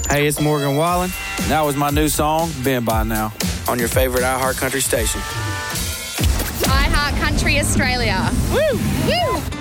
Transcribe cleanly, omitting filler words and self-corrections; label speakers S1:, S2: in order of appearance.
S1: Hey, it's Morgan Wallen. That was my new song, Been By Now, on your favorite iHeart Country station.
S2: iHeart Country Australia.
S3: Woo! Woo!